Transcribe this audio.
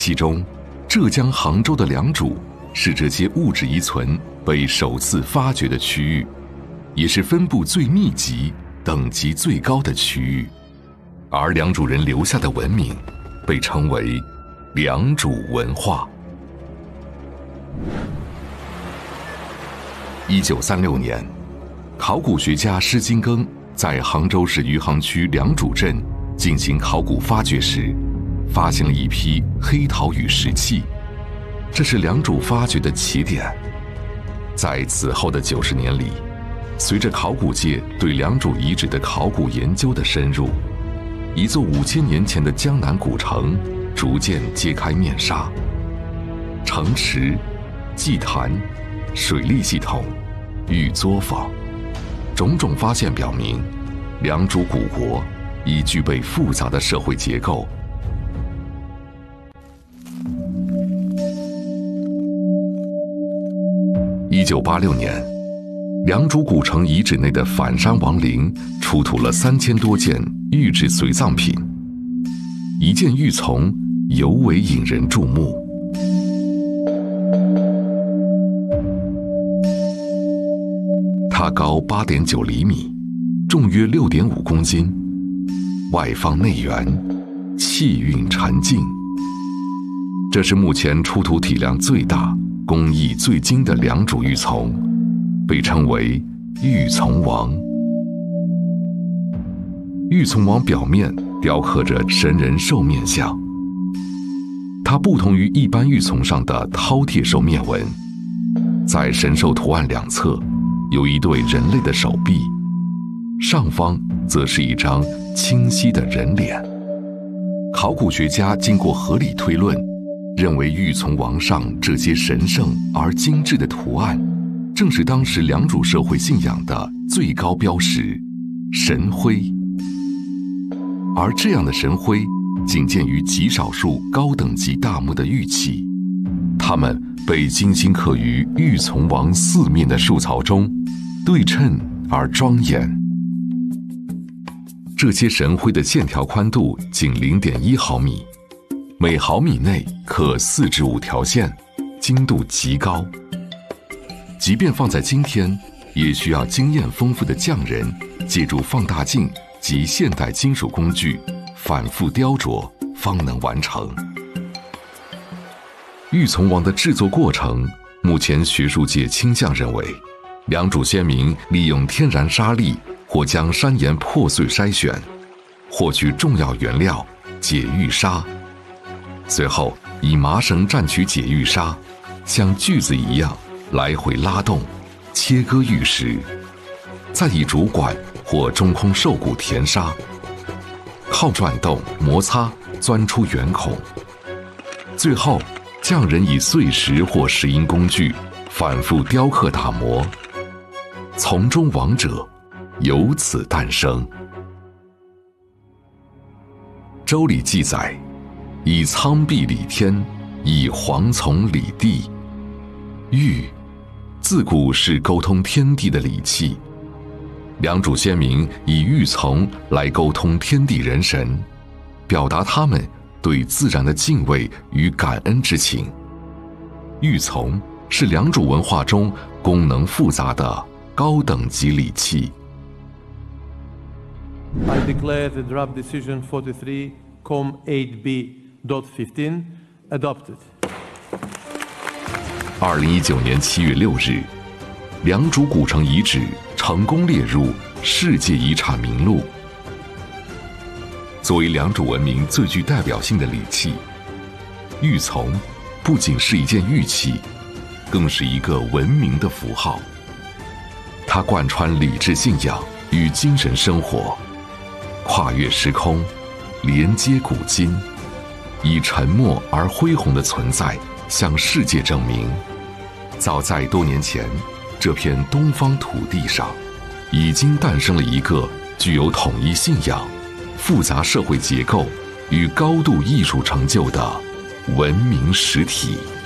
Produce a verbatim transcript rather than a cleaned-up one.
其中，浙江杭州的良渚是这些物质遗存被首次发掘的区域，也是分布最密集、等级最高的区域。而良渚人留下的文明被称为良渚文化。一九三六年，考古学家施金庚在杭州市余杭区良渚镇进行考古发掘时，发现了一批黑陶与石器，这是良渚发掘的起点。在此后的九十年里，随着考古界对良渚遗址的考古研究的深入，一座五千年前的江南古城逐渐揭开面纱。城池、祭坛、水利系统、玉作坊，种种发现表明，良渚古国已具备复杂的社会结构。一九八六年，良渚古城遗址内的反山王陵出土了三千多件玉制随葬品，一件玉琮尤为引人注目。它高八点九厘米，重约六点五公斤，外方内圆，气韵沉静。这是目前出土体量最大、工艺最精的良渚玉琮，被称为玉琮王。玉琮王表面雕刻着神人兽面像，它不同于一般玉琮上的饕餮兽面纹，在神兽图案两侧有一对人类的手臂，上方则是一张清晰的人脸。考古学家经过合理推论，认为玉琮王上这些神圣而精致的图案，正是当时良渚社会信仰的最高标识——神徽。而这样的神徽仅见于极少数高等级大墓的玉器，它们被精心刻于玉琮王四面的树槽中，对称而庄严。这些神徽的线条宽度仅 零点一毫米，每毫米内刻四至五条线，精度极高。即便放在今天，也需要经验丰富的匠人借助放大镜及现代金属工具反复雕琢，方能完成。玉琮王的制作过程，目前学术界倾向认为，良渚先民利用天然沙砾或将山岩破碎筛选，获取重要原料解玉砂，随后以麻绳蘸取解玉砂，像锯子一样来回拉动，切割玉石，再以竹管或中空兽骨填沙，靠转动摩擦钻出圆孔，最后匠人以碎石或石英工具反复雕刻打磨，从中王者由此诞生。周礼记载，以苍壁理天，以黄丛理地。玉自古是沟通天地的礼器，良渚先民以玉琮来沟通天地人神，表达他们对自然的敬畏与感恩之情。玉琮是良渚文化中功能复杂的高等级礼器。 I declare the draft decision forty-three com eight b dot fifteen adopted. 二零一九年七月六日，良渚古城遗址成功列入世界遗产名录。作为良渚文明最具代表性的礼器，玉琮不仅是一件玉器，更是一个文明的符号。它贯穿礼制信仰与精神生活，跨越时空，连接古今，以沉默而恢宏的存在向世界证明，早在多年前，这片东方土地上已经诞生了一个具有统一信仰、复杂社会结构与高度艺术成就的文明实体。